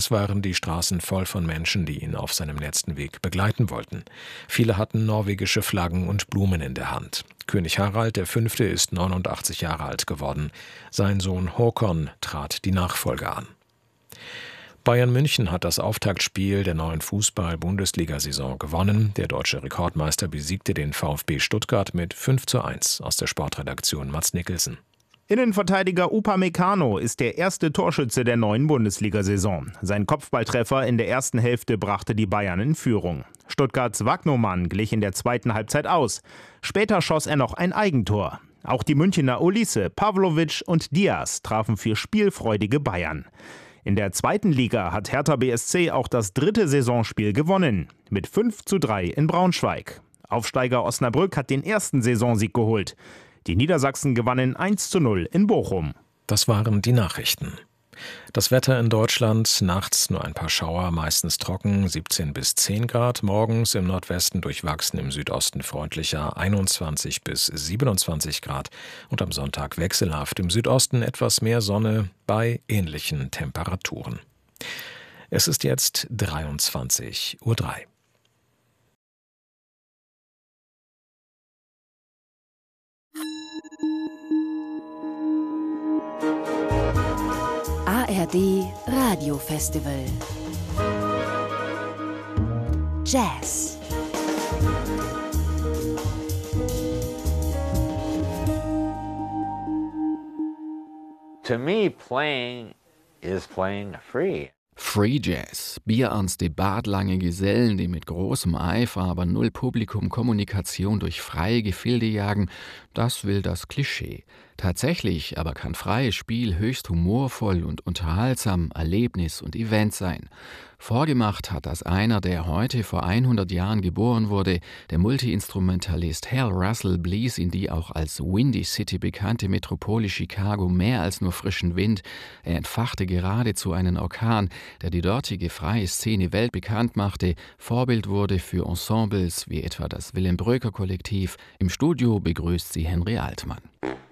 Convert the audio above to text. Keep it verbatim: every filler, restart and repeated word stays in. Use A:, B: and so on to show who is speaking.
A: Morgens waren die Straßen voll von Menschen, die ihn auf seinem letzten Weg begleiten wollten. Viele hatten norwegische Flaggen und Blumen in der Hand. König Harald der Fünfte ist neunundachtzig Jahre alt geworden. Sein Sohn Håkon trat die Nachfolge an. Bayern München hat das Auftaktspiel der neuen Fußball-Bundesliga-Saison gewonnen. Der deutsche Rekordmeister besiegte den VfB Stuttgart mit fünf zu eins. Aus der Sportredaktion Mats Nicholson.
B: Innenverteidiger Upamecano ist der erste Torschütze der neuen Bundesliga-Saison. Sein Kopfballtreffer in der ersten Hälfte brachte die Bayern in Führung. Stuttgarts Wagnomann glich in der zweiten Halbzeit aus. Später schoss er noch ein Eigentor. Auch die Münchner Olise, Pavlovic und Diaz trafen für spielfreudige Bayern. In der zweiten Liga hat Hertha B S C auch das dritte Saisonspiel gewonnen. Mit fünf zu drei in Braunschweig. Aufsteiger Osnabrück hat den ersten Saisonsieg geholt. Die Niedersachsen gewannen eins zu null in Bochum.
A: Das waren die Nachrichten. Das Wetter in Deutschland, nachts nur ein paar Schauer, meistens trocken, siebzehn bis zehn Grad, morgens im Nordwesten durchwachsen, im Südosten freundlicher, einundzwanzig bis siebenundzwanzig Grad und am Sonntag wechselhaft, im Südosten etwas mehr Sonne bei ähnlichen Temperaturen. Es ist jetzt dreiundzwanzig Uhr drei.
C: A R D Radio Festival Jazz.
D: To me, playing is playing free.
E: Free Jazz, bierernste, bartlange Gesellen, die mit großem Eifer, aber null Publikum Kommunikation durch freie Gefilde jagen, das will das Klischee. Tatsächlich aber kann freies Spiel höchst humorvoll und unterhaltsam, Erlebnis und Event sein. Vorgemacht hat das einer, der heute vor hundert Jahren geboren wurde. Der Multiinstrumentalist Hal Russell blies in die auch als Windy City bekannte Metropole Chicago mehr als nur frischen Wind. Er entfachte geradezu einen Orkan, der die dortige freie Szene weltbekannt machte, Vorbild wurde für Ensembles wie etwa das Willem Bröker Kollektiv. Im Studio begrüßt sie Henry Altmann.